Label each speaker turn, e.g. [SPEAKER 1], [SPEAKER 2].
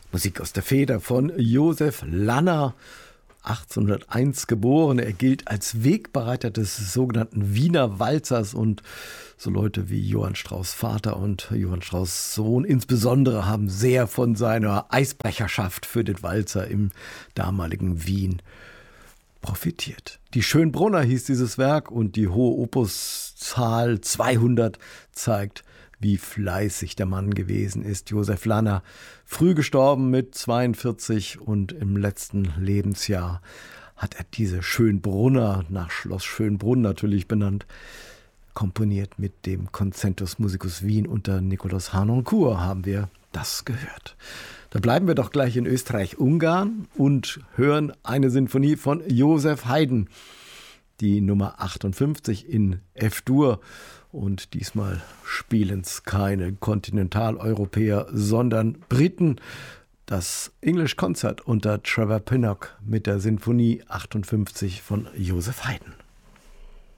[SPEAKER 1] Musik aus der Feder von Josef Lanner, 1801 geboren. Er gilt als Wegbereiter des sogenannten Wiener Walzers, und so Leute wie Johann Strauss Vater und Johann Strauss Sohn insbesondere haben sehr von seiner Eisbrecherschaft für den Walzer im damaligen Wien profitiert. Die Schönbrunner hieß dieses Werk, und die hohe Opuszahl 200 zeigt, wie fleißig der Mann gewesen ist. Josef Lanner, früh gestorben mit 42, und im letzten Lebensjahr hat er diese Schönbrunner, nach Schloss Schönbrunn natürlich benannt, komponiert mit dem Concentus Musicus Wien unter Nikolaus Harnoncourt, haben wir das gehört. Da bleiben wir doch gleich in Österreich-Ungarn und hören eine Sinfonie von Joseph Haydn, die Nummer 58 in F-Dur. Und diesmal spielen es keine Kontinentaleuropäer, sondern Briten. Das English Concert unter Trevor Pinnock mit der Sinfonie 58 von Joseph Haydn.